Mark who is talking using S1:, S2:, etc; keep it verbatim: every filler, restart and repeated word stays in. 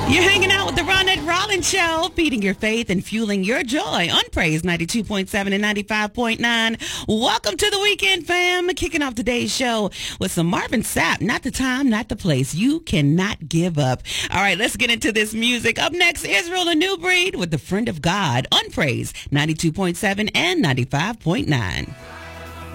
S1: You're hanging out with the Ronette Rollins Show, feeding your faith and fueling your joy on Praise ninety-two point seven and ninety-five point nine. Welcome to the weekend, fam. Kicking off today's show with some Marvin Sapp. Not the time, not the place. You cannot give up. All right, let's get into this music. Up next, Israel, a New Breed with the Friend of God on Praise ninety-two point seven and ninety-five point nine.